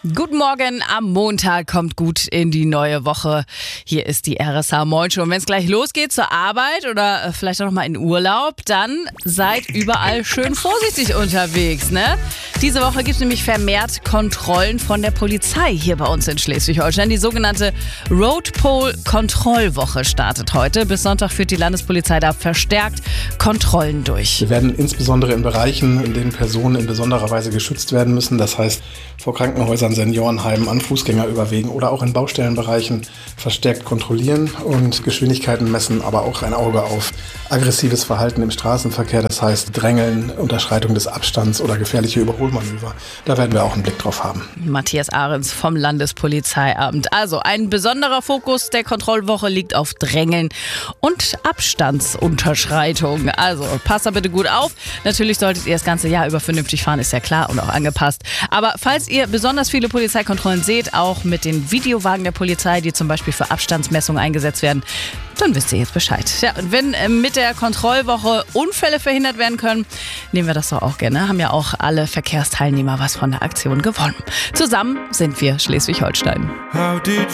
Guten Morgen, am Montag kommt gut in die neue Woche. Hier ist die RSH Moin Show. Und wenn es gleich losgeht zur Arbeit oder vielleicht auch noch mal in Urlaub, dann seid überall schön vorsichtig unterwegs, ne? Diese Woche gibt es nämlich vermehrt Kontrollen von der Polizei hier bei uns in Schleswig-Holstein. Die sogenannte Roadpol-Kontrollwoche startet heute. Bis Sonntag führt die Landespolizei da verstärkt Kontrollen durch. Wir werden insbesondere in Bereichen, in denen Personen in besonderer Weise geschützt werden müssen, das heißt vor Krankenhäusern, Seniorenheimen, an Fußgängerüberwegen oder auch in Baustellenbereichen verstärkt kontrollieren und Geschwindigkeiten messen, aber auch ein Auge auf aggressives Verhalten im Straßenverkehr, das heißt Drängeln, Unterschreitung des Abstands oder gefährliche Überholmanöver. Da werden wir auch einen Blick drauf haben. Matthias Ahrens vom Landespolizeiamt. Also ein besonderer Fokus der Kontrollwoche liegt auf Drängeln und Abstandsunterschreitung. Also passt da bitte gut auf. Natürlich solltet ihr das ganze Jahr über vernünftig fahren, ist ja klar und auch angepasst. Aber falls ihr besonders viele Polizeikontrollen seht, auch mit den Videowagen der Polizei, die zum Beispiel für Abstandsmessungen eingesetzt werden, dann wisst ihr jetzt Bescheid. Ja, und wenn mit der Kontrollwoche Unfälle verhindert werden können, nehmen wir das doch auch gerne. Haben ja auch alle Verkehrsteilnehmer was von der Aktion gewonnen. Zusammen sind wir Schleswig-Holstein.